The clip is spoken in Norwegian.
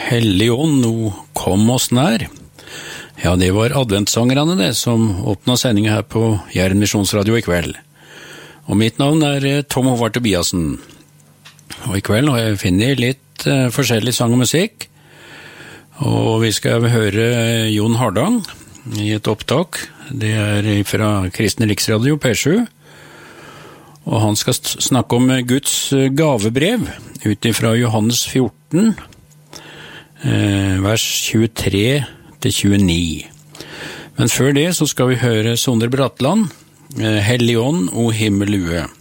Hellig ånd, nå kom oss nær. Ja, det var adventsangerne det, som åpnet sendingen her på Jæren Misjonsradio i kveld. Og mitt navn er Tom Håvard Tobiasen. Og i kveld har jeg funnet litt forskjellig sang og musikk. Og vi skal høre Jon Hardang i et opptak. Det er fra Kristen Riksradio P7. Og han skal snakke om Guds gavebrev ut fra Johannes 14, vers 23 til 29. Men før det så skal vi høre Sondre Bratland, Hellig ånd og himmelue.